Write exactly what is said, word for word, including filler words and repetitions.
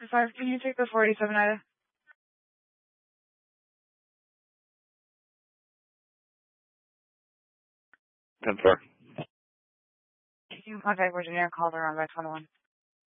five, can you take the four eighty-seven Ida? ten four. Can you contact Virginia, call her on by twenty-one.